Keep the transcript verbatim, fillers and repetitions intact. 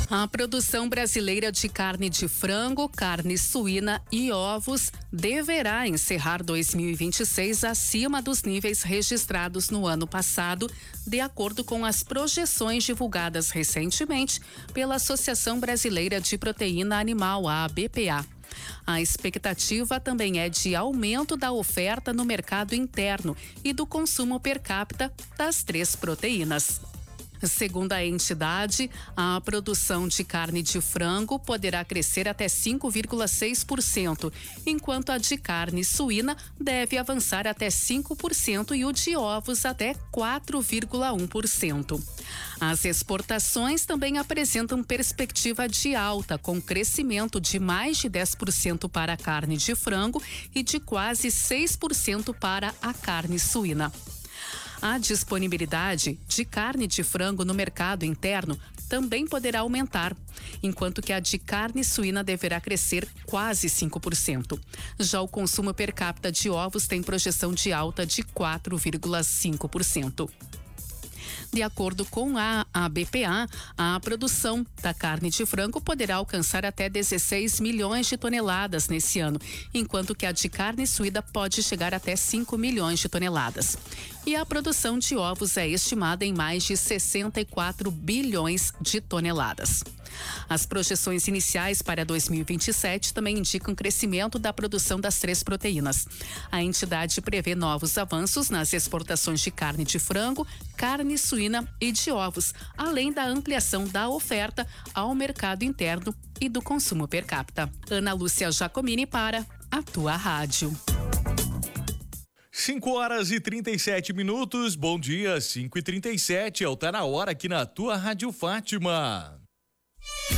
A produção brasileira de carne de frango, carne suína e ovos deverá encerrar dois mil e vinte e seis acima dos níveis registrados no ano passado, de acordo com as projeções divulgadas recentemente pela Associação Brasileira de Proteína Animal, a A B P A. A expectativa também é de aumento da oferta no mercado interno e do consumo per capita das três proteínas. Segundo a entidade, a produção de carne de frango poderá crescer até cinco vírgula seis por cento, enquanto a de carne suína deve avançar até cinco por cento e o de ovos até quatro vírgula um por cento. As exportações também apresentam perspectiva de alta, com crescimento de mais de dez por cento para a carne de frango e de quase seis por cento para a carne suína. A disponibilidade de carne de frango no mercado interno também poderá aumentar, enquanto que a de carne suína deverá crescer quase cinco por cento. Já o consumo per capita de ovos tem projeção de alta de quatro vírgula cinco por cento. De acordo com a A B P A, a produção da carne de frango poderá alcançar até dezesseis milhões de toneladas nesse ano, enquanto que a de carne suína pode chegar até cinco milhões de toneladas. E a produção de ovos é estimada em mais de sessenta e quatro bilhões de toneladas. As projeções iniciais para dois mil e vinte e sete também indicam crescimento da produção das três proteínas. A entidade prevê novos avanços nas exportações de carne de frango, carne suína e de ovos, além da ampliação da oferta ao mercado interno e do consumo per capita. Ana Lúcia Giacomini para a tua rádio. cinco horas e trinta e sete minutos, bom dia, cinco e trinta e sete, é o Tá Na Hora aqui na tua Rádio Fátima.